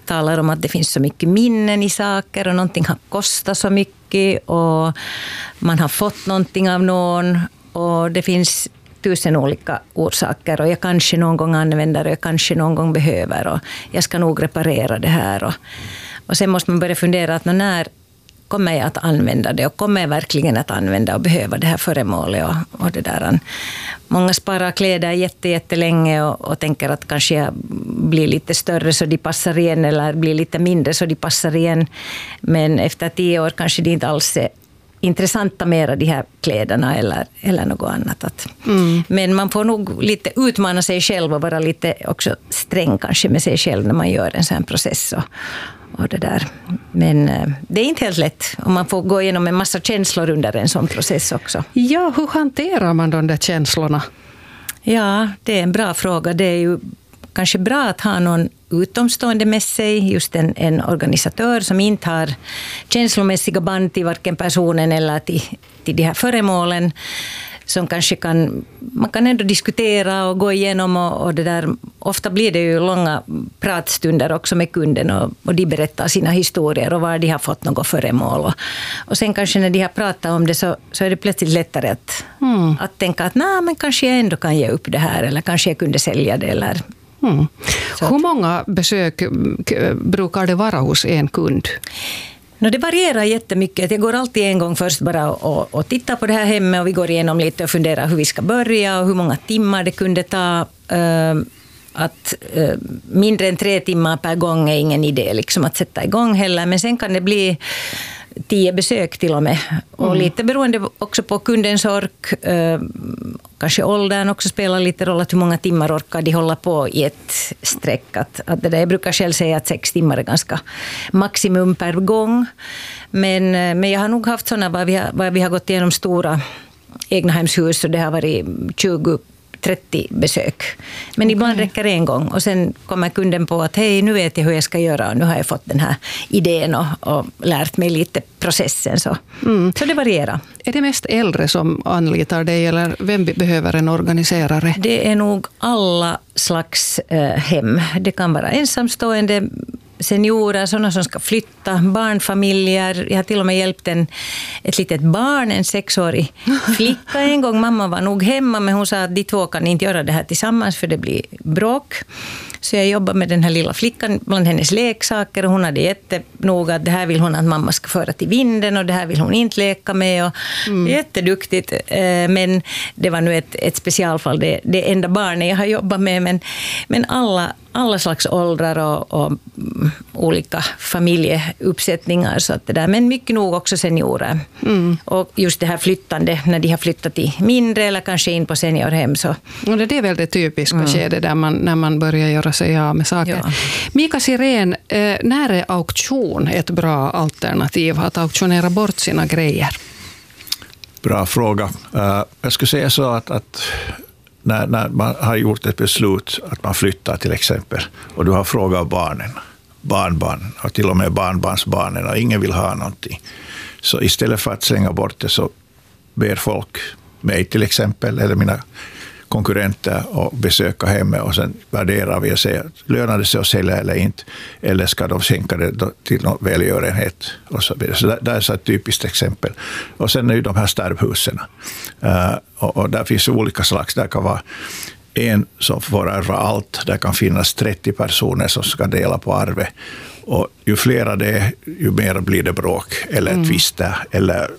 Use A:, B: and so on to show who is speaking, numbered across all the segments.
A: talar om att det finns så mycket minnen i saker och någonting har kostat så mycket och man har fått någonting av någon och det finns 1000 olika orsaker och jag kanske någon gång använder det, jag kanske någon gång behöver och jag ska nog reparera det här och sen måste man börja fundera att när kommer jag att använda det och kommer jag verkligen att använda och behöva det här föremålet och det där. Många sparar kläder jättelänge och tänker att kanske jag blir lite större så de passar igen eller blir lite mindre så de passar igen. Men efter 10 år kanske det inte alls är intressanta mera de här kläderna eller något annat. Men man får nog lite utmana sig själv och vara lite också sträng kanske med sig själv när man gör en sån här process och det där. Men det är inte helt lätt och man får gå igenom en massa känslor under en sån process också.
B: Ja, hur hanterar man de där känslorna?
A: Ja, det är en bra fråga. Det är ju kanske bra att ha någon utomstående med sig, just en organisatör som inte har känslomässiga band till varken personen eller till de här föremålen, som kanske man kan ändå diskutera och gå igenom och det där. Ofta blir det ju långa pratstunder också med kunden och de berättar sina historier och var de har fått något föremål. Och sen kanske när de har pratat om det så är det plötsligt lättare att tänka att men kanske jag ändå kan ge upp det här eller kanske jag kunde sälja det eller...
B: Hur många besök brukar det vara hos en kund?
A: Det varierar jättemycket. Jag går alltid en gång först bara och tittar på det här hemmet och vi går igenom lite och funderar hur vi ska börja och hur många timmar det kunde ta. Mindre än 3 timmar per gång är ingen idé liksom att sätta igång heller. Men sen kan det bli 10 besök till och med. Och lite beroende också på kundens ork. Kanske åldern också spelar lite roll att hur många timmar orkar de hålla på i ett streck. Att det där, jag brukar själv säga att 6 timmar är ganska maximum per gång. Men jag har nog haft sådana var vi har gått igenom stora egnahemshus och det har varit 20-30 besök. Men ibland räcker det en gång och sen kommer kunden på att hej, nu vet jag hur jag ska göra och nu har jag fått den här idén och lärt mig lite processen. Så det varierar.
B: Är det mest äldre som anlitar dig eller vem behöver en organiserare?
A: Det är nog alla slags hem. Det kan vara ensamstående seniorer, sådana som ska flytta, barnfamiljer. Jag har till och med hjälpt ett litet barn, en 6-årig flicka en gång. Mamma var nog hemma men hon sa att de 2 kan inte göra det här tillsammans för det blir bråk. Så jag jobbar med den här lilla flickan bland hennes leksaker och hon hade jättenoga att det här vill hon att mamma ska föra till vinden och det här vill hon inte leka med. Och jätteduktigt. Men det var nu ett specialfall, det enda barnet jag har jobbat med. Men alla slags åldrar och olika familjeuppsättningar. Så att det där. Men mycket nog också seniorer. Och just det här flyttande, när de har flyttat till mindre eller kanske in på seniorhem. Så.
B: Och det är väl det typiska skedet där när man börjar göra sig av med saker. Ja. Mika Sirén, när är auktion ett bra alternativ att auktionera bort sina grejer?
C: Bra fråga. Jag skulle säga så att när man har gjort ett beslut att man flyttar till exempel och du har frågat barnbarn och till och med barnbarnsbarnen och ingen vill ha någonting. Så istället för att slänga bort det så ber folk mig till exempel eller mina konkurrenter och besöka hemmet och sen värderar vi och säger lönar det sig att sälja eller inte eller ska de skänka det till någon välgörenhet och så vidare. Så det är så ett typiskt exempel. Och sen är ju de här stärbhusen och där finns olika slags. Där kan vara en som får ärva allt. Där kan finnas 30 personer som ska dela på arvet och ju flera det är ju mer blir det bråk eller tvister eller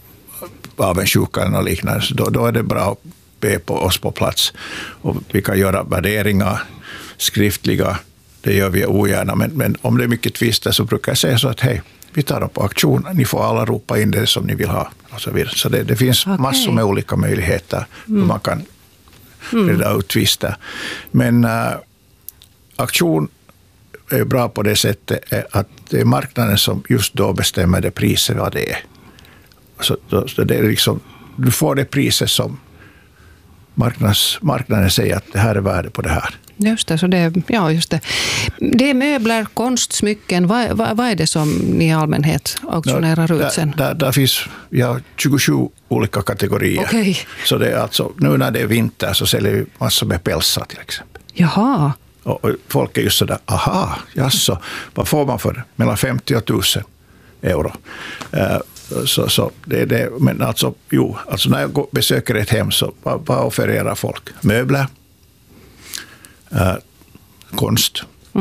C: avundsjukan och liknande. Så då är det bra att be på oss på plats och vi kan göra värderingar skriftliga, det gör vi ogärna men om det är mycket tvister så brukar jag säga så att hej, vi tar dem på auktion, ni får alla ropa in det som ni vill ha och så vidare. Så det finns massor med olika möjligheter hur man kan reda ut tvister. Men auktion är bra på det sättet att det är marknaden som just då bestämmer det priset vad det är. Så det är liksom, du får det priset som marknaden säger att det här är värde på det här.
B: Just det, så just det. Det är möbler, konst, smycken. Vad är det som ni i allmänhet auktionerar ut sen?
C: Där finns 27 olika kategorier.
B: Okay.
C: Så det är alltså, nu när det är vinter så säljer vi massor med pälsar till exempel.
B: Jaha.
C: Och folk är ju sådär, aha, jaså, vad får man för det? Mellan 50 och 1000 euro. Så det, men alltså, alltså när jag besöker ett hem så vad offererar folk? Möbler, konst,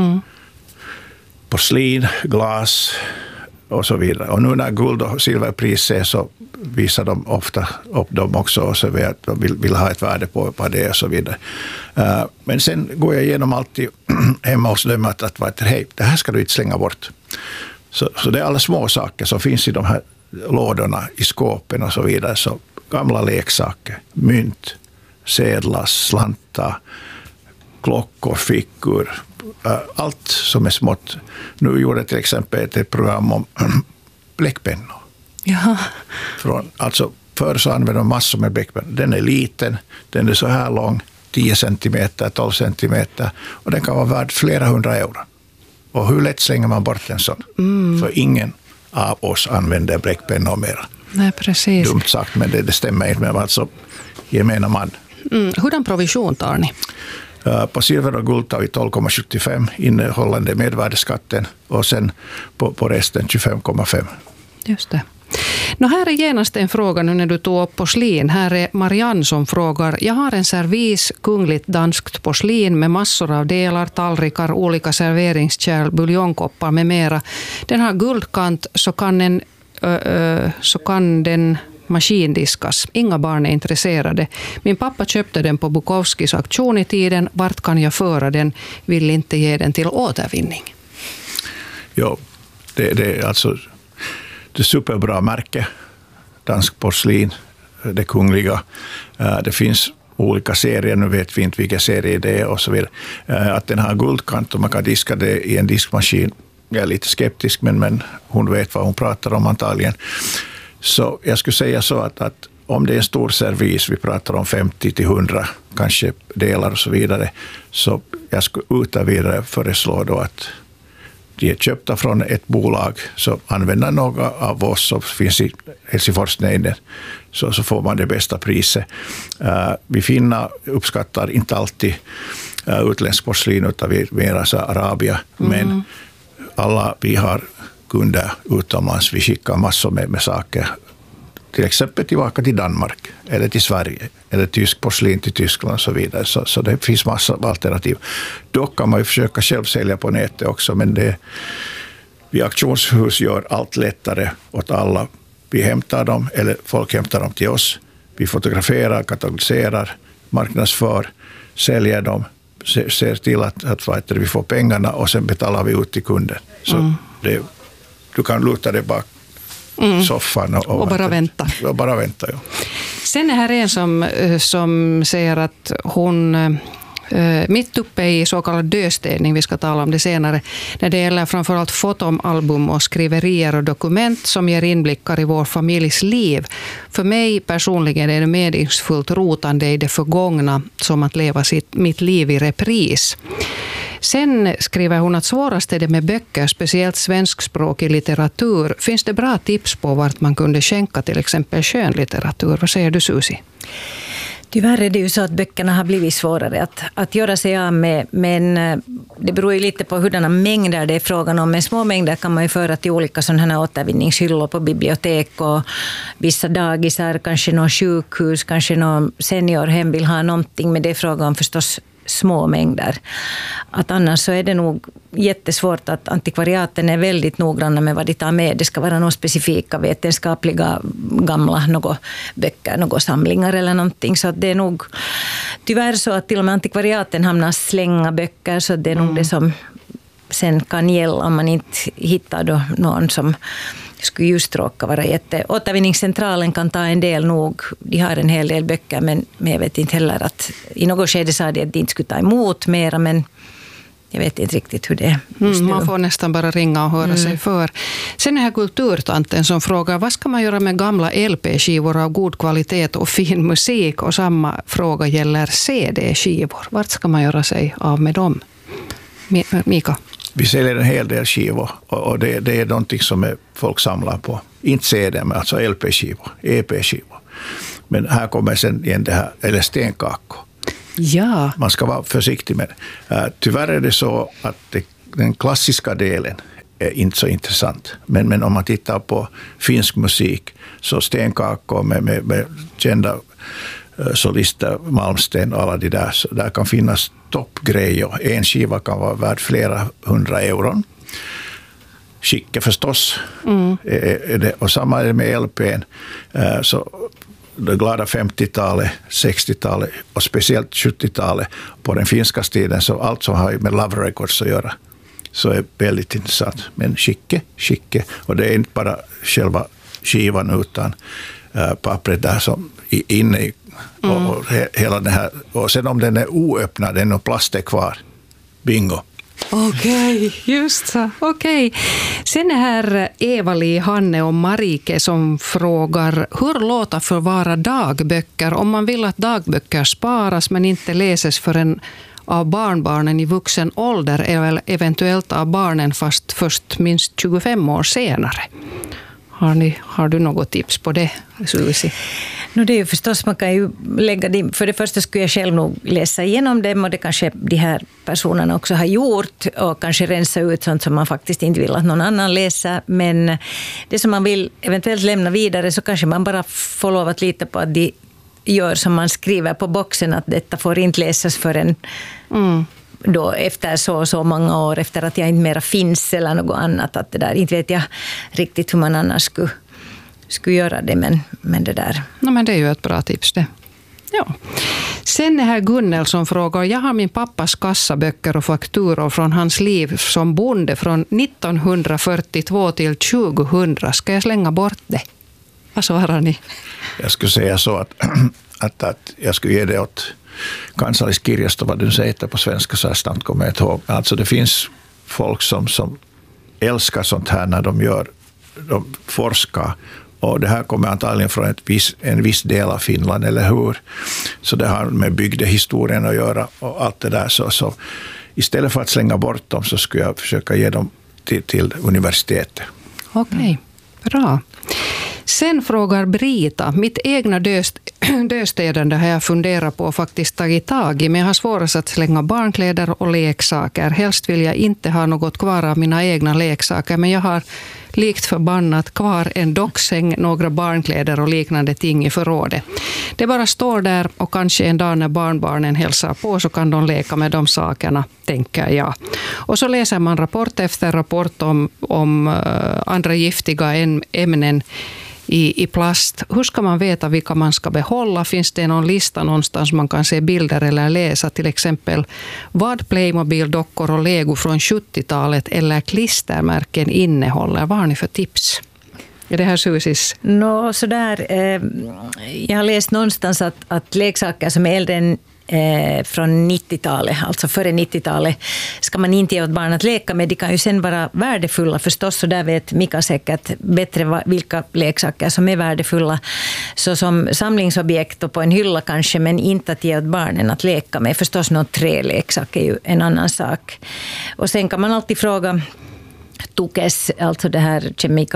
C: porslin, glas och så vidare. Och nu när guld- och silverpris är så visar de ofta upp dem också och så att de vill ha ett värde på det och så vidare. Men sen går jag igenom alltid hemma hos dem att hej, det här ska du inte slänga bort. Så det är alla små saker som finns i de här lådorna i skåpen och så vidare. Så gamla leksaker, mynt, sedlar, slantar, klockor, fickor, allt som är smått. Nu gjorde jag till exempel ett program om bläckpennor.
B: Ja.
C: Alltså förr så använde de massor med bläckpennor. Den är liten, den är så här lång, 10 centimeter, 12 centimeter och den kan vara värd flera 100 euro. Och hur lätt slänger man bort en sån? För ingen av oss använder bläckpennor mer.
B: Nej, precis.
C: Dumt sagt, men det stämmer inte med alltså gemena man.
B: Hurdan provision tar ni?
C: På silver och guld tar vi 12,75 innehållande medvärdeskatten och sen på resten 25,5.
B: Just det. Här är genast en fråga nu när du tog upp porslin. Här är Marianne som frågar. Jag har en servis kungligt danskt porslin med massor av delar, tallrikar, olika serveringskärl, buljongkoppar med mera. Den har guldkant så kan den maskindiskas. Inga barn är intresserade. Min pappa köpte den på Bukowskis auktion i tiden. Vart kan jag föra den? Vill inte ge den till återvinning.
C: Ja, det är alltså det superbra märke. Dansk porslin, det kungliga. Det finns olika serier, nu vet vi inte vilka serier det är och så vidare. Att den har guldkant och man kan diska det i en diskmaskin. Jag är lite skeptisk men hon vet vad hon pratar om antagligen. Så jag skulle säga så att om det är en stor servis, vi pratar om 50-100 kanske delar och så vidare, så jag skulle utan vidare föreslå då att de är köpta från ett bolag, så använder några av oss som finns i Helsingforsnejden, så får man det bästa priset. Vi finna uppskattar inte alltid utländsk porslin utan vi mer så Arabia, men alla vi har kunder utomlands, vi skickar massor med saker, till exempel tillbaka till Danmark eller till Sverige eller tysk porslin till Tyskland och så vidare. Så det finns massor av alternativ. Dock kan man ju försöka själv sälja på nätet också, men vi auktionshus gör allt lättare åt alla. Vi hämtar dem, eller folk hämtar dem till oss. Vi fotograferar, katalogiserar, marknadsför, säljer dem, ser till att vi får pengarna och sen betalar vi ut till kunden. Så du kan luta dig bak soffan och
B: bara vänta.
C: Och bara vänta, ja.
B: Sen är här en som säger att hon mitt uppe i så kallad dödstädning, vi ska tala om det senare, när det gäller framförallt foton, album och skriverier och dokument som ger inblickar i vår familjs liv. För mig personligen är det meningsfullt rotande i det förgångna som att leva mitt liv i repris. Sen skriver hon att svårast är det med böcker, speciellt svenskspråkig litteratur. Finns det bra tips på vart man kunde skänka till exempel skönlitteratur? Vad säger du, Susi?
A: Tyvärr är det ju så att böckerna har blivit svårare att göra sig av med, men det beror ju lite på hurdana mängder det är frågan om. Men små mängder kan man ju föra till olika sådana här återvinningshyllor på bibliotek och vissa dagisar, kanske någon sjukhus, kanske någon seniorhem vill ha någonting, men det är frågan om förstås små mängder. Att annars så är det nog jättesvårt att antikvariaten är väldigt noggranna med vad de tar med. Det ska vara några specifika vetenskapliga gamla något böcker, något samlingar eller någonting. Så att det är nog tyvärr så att till och med antikvariaten hamnar slänga böcker, så det är nog det som sen kan gälla om man inte hittar då någon som skulle just råka vara Återvinningscentralen kan ta en del nog. De har en hel del böcker, men jag vet inte heller att i något skede sa de att de inte skulle ta emot mera, men jag vet inte riktigt hur det är just nu.
B: Man får nästan bara ringa och höra sig för. Sen är här kulturtanten som frågar, vad ska man göra med gamla LP-skivor av god kvalitet och fin musik? Och samma fråga gäller CD-skivor. Vart ska man göra sig av med dem? Mika?
C: Vi säljer en hel del skivor och det är någonting som folk samlar på. Inte CD, men alltså LP-skivor, EP-skivor. Men här kommer sen igen det här, eller stenkakko.
B: Ja.
C: Man ska vara försiktig med det. Tyvärr är det så att den klassiska delen är inte så intressant. Men om man tittar på finsk musik så Stenkakko med kända solister, Malmsten och alla de där, så där kan finnas toppgrejer. En skiva kan vara värd flera 100 euron. Skicka förstås. Är det, och samma är det med LPn. Så det glada 50-talet, 60-talet och speciellt 70-talet på den finska tiden, så allt som har med Love Records att göra, så är väldigt intressant. Men skicke. Och det är inte bara själva skivan utan pappret där som inne i och hela den här. Och sen om den är oöppnad, den och plast är kvar. Bingo.
B: Okej, just så. Okej. Sen är här Eva-Li, Hanne och Marike som frågar hur låta förvara dagböcker om man vill att dagböcker sparas men inte läses förrän av barnbarnen i vuxen ålder eller eventuellt av barnen fast först minst 25 år senare. Har du något tips på det, Susi?
A: Det är ju förstås, man kan ju lägga det. För det första skulle jag själv nog läsa igenom dem och det kanske de här personerna också har gjort och kanske rensa ut sånt som man faktiskt inte vill att någon annan läser. Men det som man vill eventuellt lämna vidare så kanske man bara får lov att lita på att de gör som man skriver på boxen, att detta får inte läsas förrän då efter så många år efter att jag inte mera finns eller något annat. Att det där, inte vet jag riktigt hur man annars skulle göra det, men det där.
B: Men det är ju ett bra tips det. Ja. Sen är här Gunnel som frågar, jag har min pappas kassaböcker och fakturor från hans liv som bonde från 1942 till 2000. Ska jag slänga bort det? Vad svarar ni?
C: Jag skulle säga så att jag skulle ge det åt Kansalliskirjasto, vad du säger på svenska, så jag snabbt kommer jag ihåg. Alltså det finns folk som älskar sånt här när de forskar. Och det här kommer antagligen från en viss del av Finland, eller hur? Så det har med bygdehistorien att göra och allt det där. Så istället för att slänga bort dem så skulle jag försöka ge dem till universitetet.
B: Okej, bra. Sen frågar Brita, mitt egna döstädande har jag funderat på och faktiskt tagit tag i, men jag har svårast att slänga barnkläder och leksaker. Helst vill jag inte ha något kvar av mina egna leksaker, men jag har likt förbannat kvar en docksäng, några barnkläder och liknande ting i förrådet. Det bara står där och kanske en dag när barnbarnen hälsar på så kan de leka med de sakerna, tänker jag. Och så läser man rapport efter rapport om andra giftiga ämnen i plast. Hur ska man veta vilka man ska behålla? Finns det någon lista någonstans man kan se bilder eller läsa till exempel vad Playmobil-dockor och Lego från 70-talet eller klistermärken innehåller? Vad har ni för tips? Är det här Susis?
A: Sådär. Jag har läst någonstans att leksaker som är äldre än från 90-talet, alltså före 90-talet, ska man inte ge åt barn att leka med. De kan ju sen vara värdefulla förstås, så där vet Mika säkert bättre vilka leksaker som är värdefulla. Så som samlingsobjekt och på en hylla kanske, men inte att ge åt barnen att leka med. Förstås något träleksak är ju en annan sak. Och sen kan man alltid fråga Tukes, alltså det här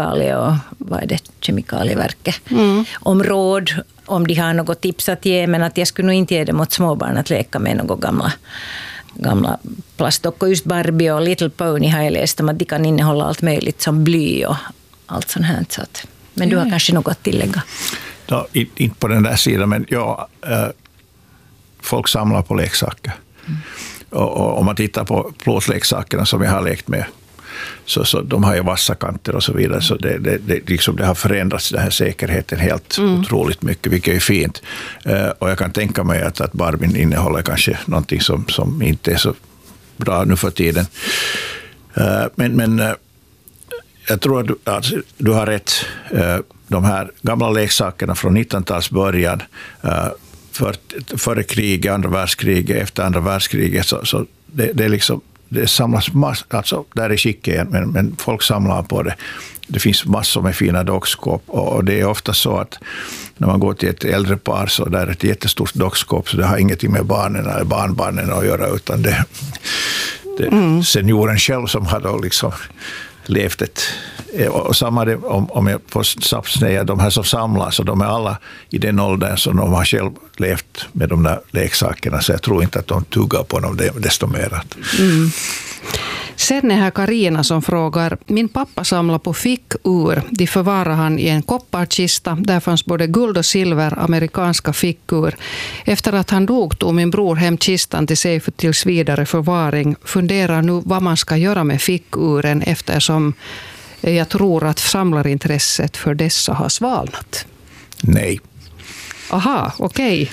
A: kemikalieverket, om råd, om de har något tips att ge, men att jag skulle nog inte ge dem åt småbarn att leka med några gamla plastdockor. Just Barbie och Little Pony har jag läst om att de kan innehålla allt möjligt som bly och allt sånt här. Så att, men du har kanske något att tillägga?
C: Ja, inte på den där sidan, men folk samlar på leksaker. Och om man tittar på plåtleksakerna som jag har lekt med, så de har ju vassa kanter och så vidare, så det har förändrats, den här säkerheten helt otroligt mycket, vilket är fint. Och jag kan tänka mig att Barbien innehåller kanske någonting som inte är så bra nu för tiden. Men jag tror att du har rätt. De här gamla leksakerna från 1900-tals början, före kriget, andra världskriget, efter andra världskriget, så det är liksom, det samlas alltså där är skick igen, men folk samlar på det. Det finns massor med fina dockskåp och det är ofta så att när man går till ett äldre par så där är ett jättestort dockskåp, så det har ingenting med barnen eller barnbarnen att göra, utan det senioren själv som har då liksom levt och samma det, om jag får säga, de här som samlas, så de är alla i den åldern som de har själv levt med de där leksakerna, så jag tror inte att de tuggar på dem desto mer.
B: Sen är här Karina som frågar: min pappa samlar på fickur. De förvarar han i en kopparkista. Där fanns både guld och silver, amerikanska fickur. Efter att han dog tog min bror hem kistan till sig för tills vidare förvaring. Funderar nu vad man ska göra med fickuren, eftersom jag tror att samlarintresset för dessa har svalnat.
C: Nej.
B: Aha, okej.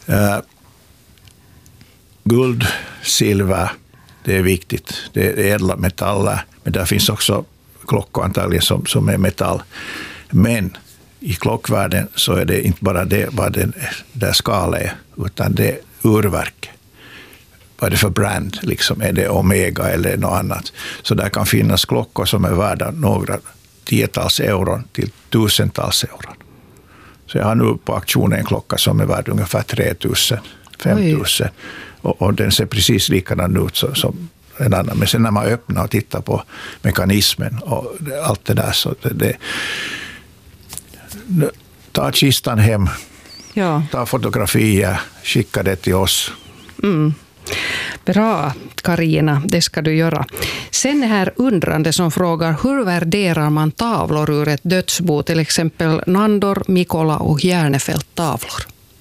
C: Guld, silver, det är viktigt. Det är ädla metaller, men där finns också klockor antagligen som är metall. Men i klockvärlden så är det inte bara det vad den där skalet är, utan det är urverk. Vad är det för brand? Liksom, är det Omega eller något annat? Så där kan finnas klockor som är värda några tiotals euro till tusentals euro. Så jag har nu på auktion en klocka som är värd ungefär 3 000, 5 000. Och den ser precis likadan ut som en annan. Men sen när man öppnar och tittar på mekanismen och allt det där, så ta kistan hem, ta fotografier, skicka det till oss.
B: Bra, Karina, det ska du göra. Sen är här undrande som frågar: hur värderar man tavlor ur ett dödsbo, till exempel Nandor, Mikola och Järnefelt tavlor?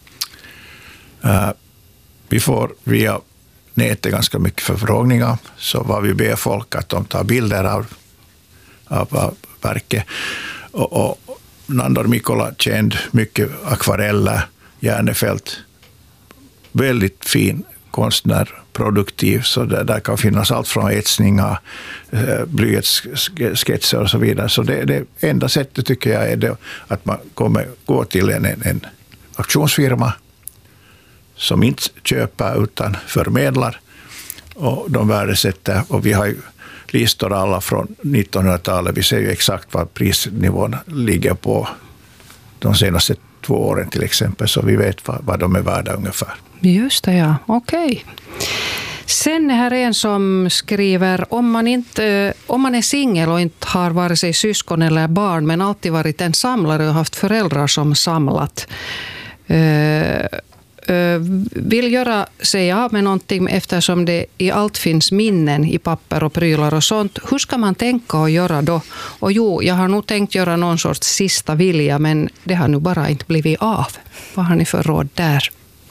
C: Vi får via nätet ganska mycket förfrågningar, så vad vi ber folk att de tar bilder av verket. Och Nandor Mikola känd, mycket akvareller, Järnefelt, väldigt fin konstnär, produktiv, så där kan finnas allt från etsningar, blyertssketcher och så vidare. Så det enda sättet tycker jag är det att man går till en auktionsfirma som inte köper utan förmedlar, och de värdesätter, och vi har ju listor alla från 1900-talet. Vi ser ju exakt vad prisnivån ligger på de senaste 2 åren till exempel, så vi vet vad de är värda ungefär.
B: Just det, ja. Okej. Sen är här en som skriver: om man är singel och inte har vare sig syskon eller barn, men alltid varit en samlare och haft föräldrar som samlat, vill göra sig av med någonting eftersom det i allt finns minnen i papper och prylar och sånt. Hur ska man tänka och göra då? Och jag har nog tänkt göra någon sorts sista vilja, men det har nu bara inte blivit av. Vad har ni för råd där?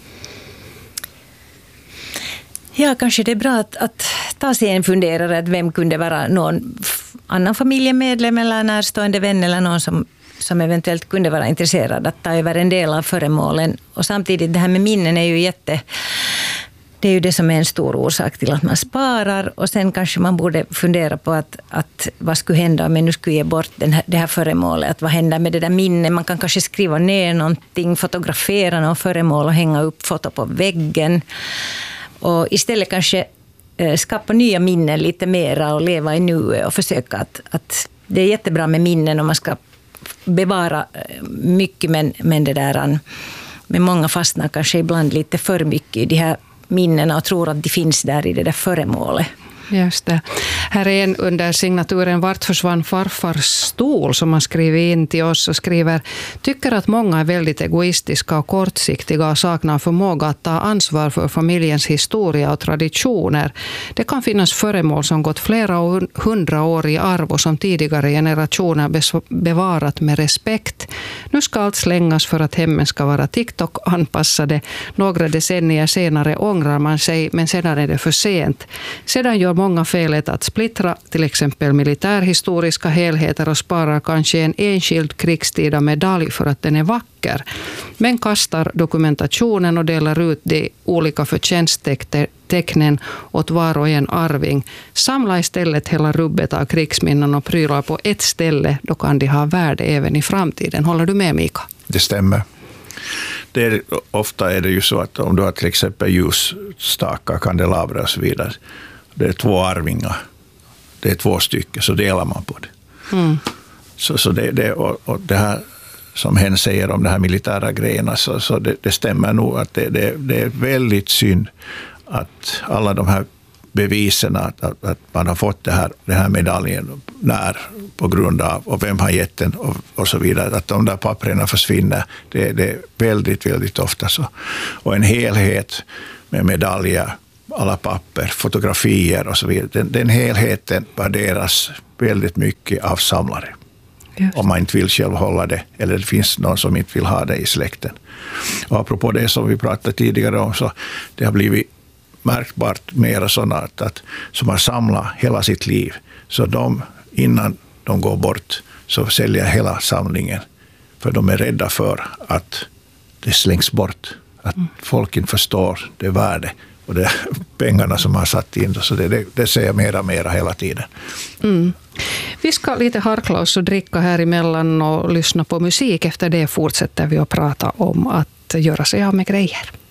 A: Ja, kanske det är bra att ta sig en funderare att vem kunde vara någon annan familjemedlem eller närstående vän eller någon som eventuellt kunde vara intresserad att ta över en del av föremålen. Och samtidigt, det här med minnen är ju det är ju det som är en stor orsak till att man sparar. Och sen kanske man borde fundera på att vad skulle hända om jag nu skulle ge bort det här föremålet. Att vad händer med det där minnen? Man kan kanske skriva ner någonting, fotografera någon föremål och hänga upp foto på väggen. Och istället kanske skapa nya minnen lite mera och leva i nuet och försöka att det är jättebra med minnen om man ska bevara mycket, men det där, men många fastnar kanske ibland lite för mycket i de här minnena och tror att de finns där i det där föremålet.
B: Just det. Här är en under signaturen "Vart försvann farfars stol" som har skrivit in till oss och skriver: tycker att många är väldigt egoistiska och kortsiktiga och saknar förmåga att ta ansvar för familjens historia och traditioner. Det kan finnas föremål som gått flera 100 år i arv och som tidigare generationer bevarat med respekt. Nu ska allt slängas för att hemmen ska vara TikTok-anpassade. Några decennier senare ångrar man sig, men sedan är det för sent. Sedan gör många felet att splittra till exempel militärhistoriska helheter och sparar kanske en enskild krigstida medalj för att den är vacker. Men kastar dokumentationen och delar ut de olika förtjänsttecknen åt var och en arving. Samla istället hela rubbet av krigsminnen och prylar på ett ställe, då kan de ha värde även i framtiden. Håller du med, Mika?
C: Det stämmer. Ofta är det ju så att om du har till exempel ljusstakar, kandelabrar och så vidare, det är 2 arvingar, det är 2 stycken, så delar man på det. Så det här som hen säger om de här militära grejerna, så det stämmer nog att det är väldigt synd att alla de här bevisen att man har fått den här medaljen när, på grund av, och vem har gett den och så vidare. Att de där papperna försvinner, det är väldigt, väldigt ofta så. Och en helhet med medaljer, alla papper, fotografier och så vidare. Den helheten värderas väldigt mycket av samlare. Just. Om man inte vill själv hålla det, eller det finns någon som inte vill ha det i släkten. Och apropå det som vi pratade tidigare om, så det har blivit märkbart mera sådana att som har samlat hela sitt liv. Så de, innan de går bort, så säljer hela samlingen. För de är rädda för att det slängs bort. Att folk inte förstår det värde och det pengarna som har satt in. Så det ser jag mera hela tiden.
B: Mm. Vi ska lite harkla oss och dricka här emellan och lyssna på musik. Efter det fortsätter vi att prata om att göra sig av med grejer.